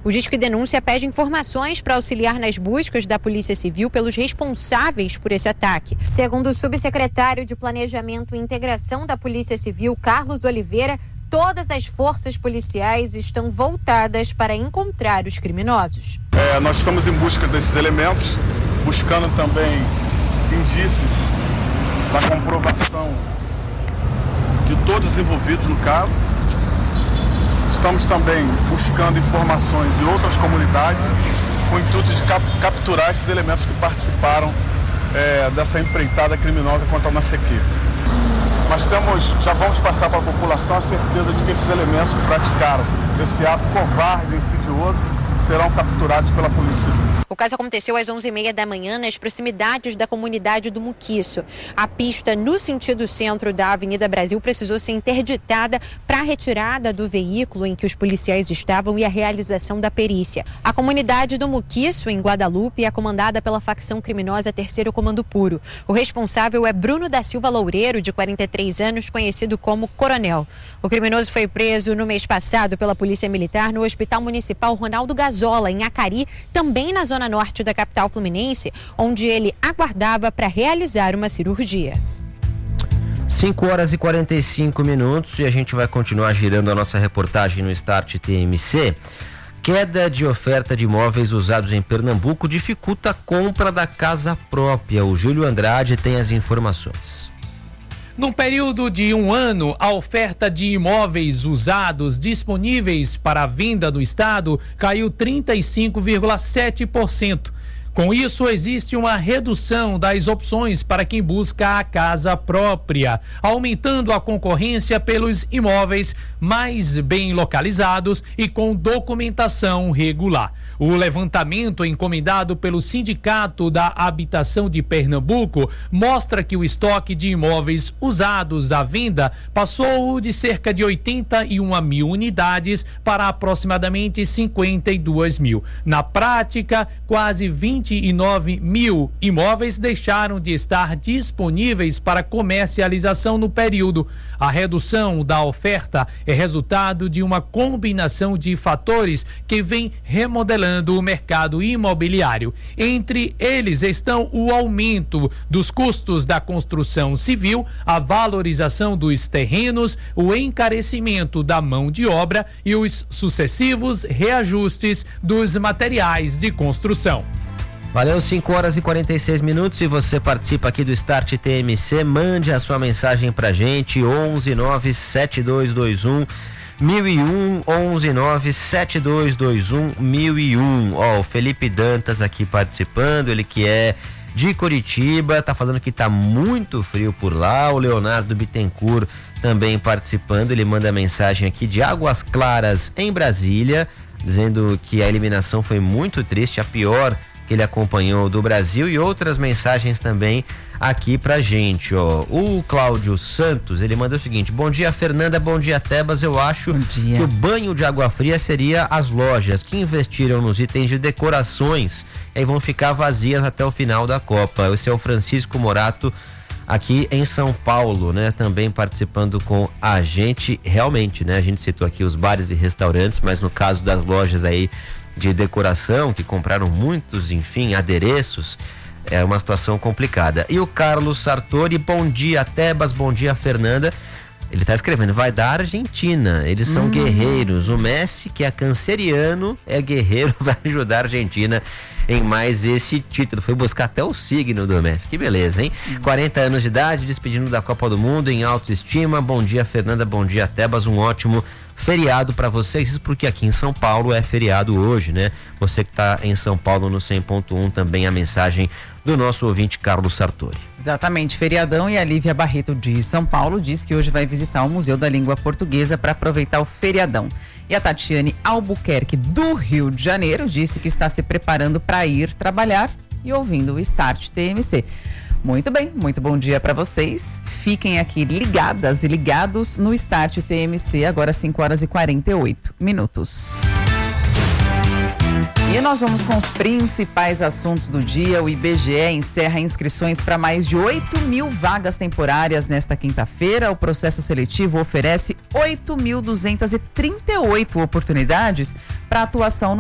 O Disque Denúncia pede informações para auxiliar nas buscas da Polícia Civil pelos responsáveis por esse ataque. Segundo o subsecretário de Planejamento e Integração da Polícia Civil, Carlos Oliveira, todas as forças policiais estão voltadas para encontrar os criminosos. Nós estamos em busca desses elementos, buscando também indícios da comprovação de todos os envolvidos no caso. Estamos também buscando informações de outras comunidades com o intuito de capturar esses elementos que participaram dessa empreitada criminosa contra a nossa equipe. Nós já vamos passar para a população a certeza de que esses elementos que praticaram esse ato covarde e insidioso serão capturados pela polícia. O caso aconteceu às 11h30 da manhã nas proximidades da comunidade do Muquiço. A pista no sentido centro da Avenida Brasil precisou ser interditada para a retirada do veículo em que os policiais estavam e a realização da perícia. A comunidade do Muquiço, em Guadalupe, é comandada pela facção criminosa Terceiro Comando Puro. O responsável é Bruno da Silva Loureiro, de 43 anos, conhecido como Coronel. O criminoso foi preso no mês passado pela Polícia Militar no Hospital Municipal Ronaldo Gazola, em Acari, também na zona norte da capital fluminense, onde ele aguardava para realizar uma cirurgia. 5h45 e a gente vai continuar girando a nossa reportagem no Start TMC. Queda de oferta de imóveis usados em Pernambuco dificulta a compra da casa própria. O Júlio Andrade tem as informações. Num período de um ano, a oferta de imóveis usados disponíveis para venda no estado caiu 35,7%. Com isso, existe uma redução das opções para quem busca a casa própria, aumentando a concorrência pelos imóveis mais bem localizados e com documentação regular. O levantamento encomendado pelo Sindicato da Habitação de Pernambuco mostra que o estoque de imóveis usados à venda passou de cerca de 81 mil unidades para aproximadamente 52 mil. Na prática, quase 29 mil imóveis deixaram de estar disponíveis para comercialização no período. A redução da oferta é resultado de uma combinação de fatores que vem remodelando o mercado imobiliário. Entre eles estão o aumento dos custos da construção civil, a valorização dos terrenos, o encarecimento da mão de obra e os sucessivos reajustes dos materiais de construção. Valeu, 5h46 e você participa aqui do Start TMC, mande a sua mensagem pra gente, 1197221 1001, 1197221 1001. Ó, o Felipe Dantas aqui participando, ele que é de Curitiba, tá falando que tá muito frio por lá. O Leonardo Bittencourt também participando, ele manda mensagem aqui de Águas Claras, em Brasília, dizendo que a eliminação foi muito triste, a pior que ele acompanhou do Brasil, e outras mensagens também aqui pra gente, ó. O Cláudio Santos, ele manda o seguinte: bom dia, Fernanda, bom dia, Tebas. Eu acho que o banho de água fria seria as lojas que investiram nos itens de decorações e aí vão ficar vazias até o final da Copa. Esse é o Francisco Morato, aqui em São Paulo, né? Também participando com a gente. Realmente, né? A gente citou aqui os bares e restaurantes, mas no caso das lojas aí de decoração, que compraram muitos, enfim, adereços, é uma situação complicada. E o Carlos Sartori, bom dia, Tebas, bom dia, Fernanda. Ele tá escrevendo, vai dar Argentina, eles são guerreiros. O Messi, que é canceriano, é guerreiro, vai ajudar a Argentina em mais esse título. Foi buscar até o signo do Messi, que beleza, hein? 40 anos de idade, despedindo da Copa do Mundo em autoestima. Bom dia, Fernanda, bom dia, Tebas, um ótimo feriado para vocês, porque aqui em São Paulo é feriado hoje, né? Você que tá em São Paulo no 100.1, também a mensagem do nosso ouvinte Carlos Sartori. Exatamente, feriadão, e a Lívia Barreto de São Paulo diz que hoje vai visitar o Museu da Língua Portuguesa para aproveitar o feriadão. E a Tatiane Albuquerque, do Rio de Janeiro, disse que está se preparando para ir trabalhar e ouvindo o Start TMC. Muito bem, muito bom dia para vocês. Fiquem aqui ligadas e ligados no Start TMC, agora 5h48. E nós vamos com os principais assuntos do dia. O IBGE encerra inscrições para mais de 8 mil vagas temporárias nesta quinta-feira. O processo seletivo oferece 8.238 oportunidades para atuação no